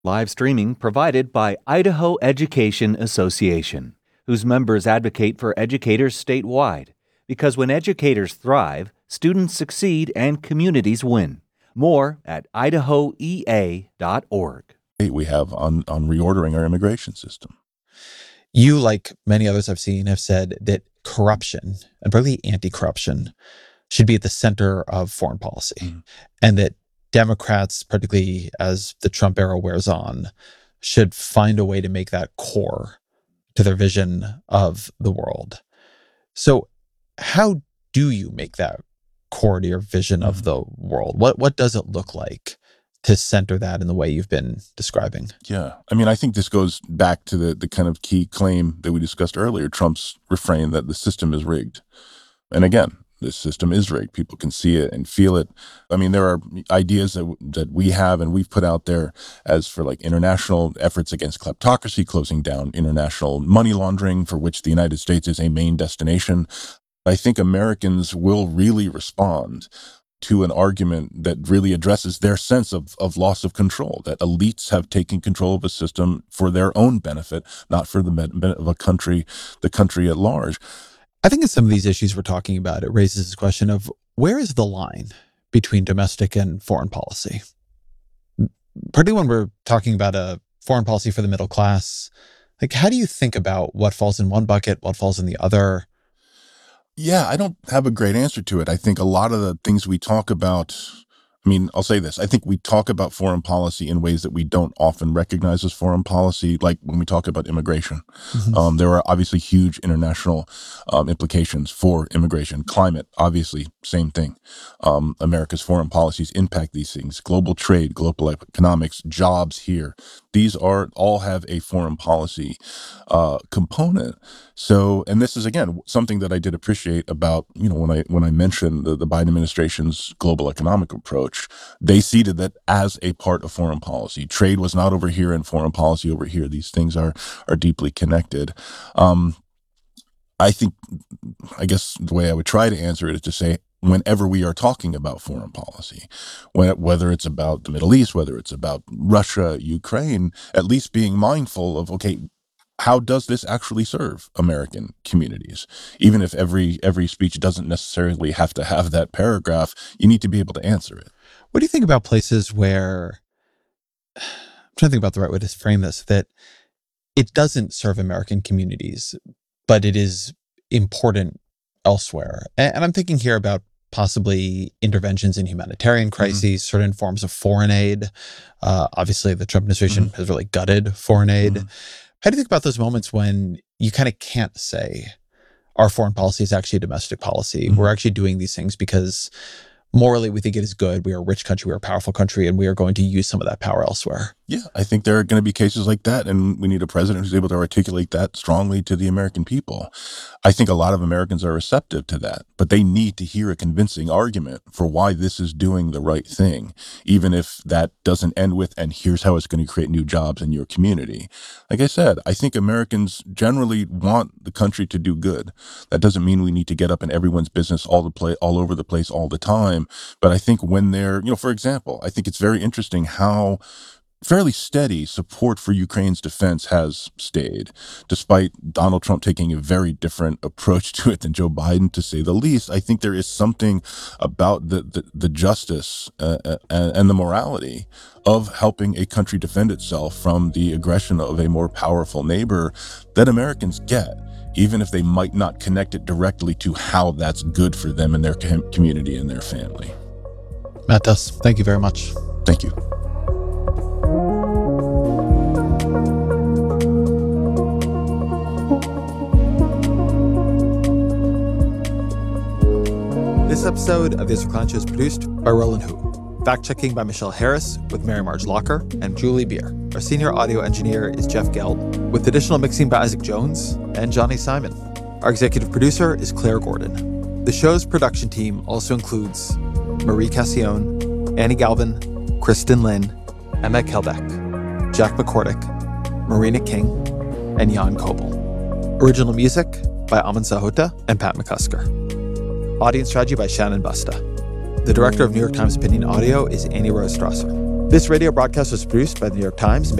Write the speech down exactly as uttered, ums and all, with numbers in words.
Live streaming provided by Idaho Education Association, whose members advocate for educators statewide. Because when educators thrive, students succeed and communities win. More at idaho e a dot org. We have on, on reordering our immigration system. You, like many others I've seen, have said that corruption, and particularly anti-corruption, should be at the center of foreign policy. Mm. And that Democrats, particularly as the Trump era wears on, should find a way to make that core to their vision of the world. So how do you make that core to your vision mm. of the world? What what does it look like to center that in the way you've been describing? Yeah. I mean, I think this goes back to the, the kind of key claim that we discussed earlier, Trump's refrain that the system is rigged. And again, this system is rigged. People can see it and feel it. I mean, there are ideas that that we have and we've put out there as for like international efforts against kleptocracy, closing down international money laundering, for which the United States is a main destination. I think Americans will really respond to an argument that really addresses their sense of, of loss of control, that elites have taken control of a system for their own benefit, not for the benefit of a country, the country at large. I think in some of these issues we're talking about, it raises this question of where is the line between domestic and foreign policy? Particularly when we're talking about a foreign policy for the middle class, like how do you think about what falls in one bucket, what falls in the other? Yeah, I don't have a great answer to it. I think a lot of the things we talk about, I mean, I'll say this. I think we talk about foreign policy in ways that we don't often recognize as foreign policy, like when we talk about immigration. Mm-hmm. Um, there are obviously huge international um, implications for immigration. Climate, obviously, same thing. Um, America's foreign policies impact these things. Global trade, global economics, jobs here. These are all have a foreign policy uh, component. So, and this is, again, something that I did appreciate about, you know, when I when I mentioned the, the Biden administration's global economic approach, they seeded that as a part of foreign policy. Trade was not over here and foreign policy over here. These things are are deeply connected. Um, I think, I guess the way I would try to answer it is to say, whenever we are talking about foreign policy, when, whether it's about the Middle East, whether it's about Russia, Ukraine, at least being mindful of, okay, how does this actually serve American communities? Even if every every speech doesn't necessarily have to have that paragraph, you need to be able to answer it. What do you think about places where, I'm trying to think about the right way to frame this, that it doesn't serve American communities, but it is important elsewhere? And I'm thinking here about possibly interventions in humanitarian crises, mm-hmm. certain forms of foreign aid. Uh, obviously, the Trump administration mm-hmm. has really gutted foreign aid. Mm-hmm. How do you think about those moments when you kind of can't say our foreign policy is actually a domestic policy? Mm-hmm. We're actually doing these things because morally we think it is good. We are a rich country, we're a powerful country, and we are going to use some of that power elsewhere. Yeah, I think there are going to be cases like that, and we need a president who's able to articulate that strongly to the American people. I think a lot of Americans are receptive to that, but they need to hear a convincing argument for why this is doing the right thing, even if that doesn't end with, and here's how it's going to create new jobs in your community. Like I said, I think Americans generally want the country to do good. That doesn't mean we need to get up in everyone's business all the play, all over the place all the time. But I think when they're, you know, for example, I think it's very interesting how fairly steady support for Ukraine's defense has stayed, despite Donald Trump taking a very different approach to it than Joe Biden, to say the least. I think there is something about the the, the justice uh, and, and the morality of helping a country defend itself from the aggression of a more powerful neighbor that Americans get, even if they might not connect it directly to how that's good for them and their com- community and their family. Matt Duss, thank you very much. Thank you. This episode of the Ezra Klein Show is produced by Roland Hu. Fact-checking by Michelle Harris with Mary Marge Locker and Julie Beer. Our senior audio engineer is Jeff Geld, with additional mixing by Isaac Jones and Johnny Simon. Our executive producer is Claire Gordon. The show's production team also includes Marie Cassione, Annie Galvin, Kristen Lynn, Emma Kelbeck, Jack McCordick, Marina King, and Jan Kobel. Original music by Aman Sahota and Pat McCusker. Audience strategy by Shannon Busta. The director of New York Times Opinion Audio is Annie Rose Strasser. This radio broadcast was produced by the New York Times.